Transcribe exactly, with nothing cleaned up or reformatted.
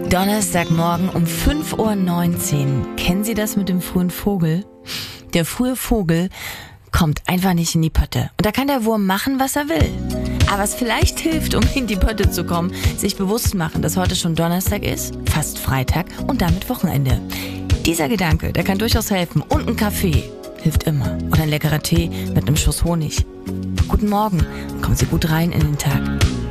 Donnerstagmorgen um fünf Uhr neunzehn. Kennen Sie das mit dem frühen Vogel? Der frühe Vogel kommt einfach nicht in die Pötte. Und da kann der Wurm machen, was er will. Aber was vielleicht hilft, um in die Pötte zu kommen, sich bewusst machen, dass heute schon Donnerstag ist, fast Freitag und damit Wochenende. Dieser Gedanke, der kann durchaus helfen. Und ein Kaffee hilft immer. Oder ein leckerer Tee mit einem Schuss Honig. Guten Morgen, kommen Sie gut rein in den Tag.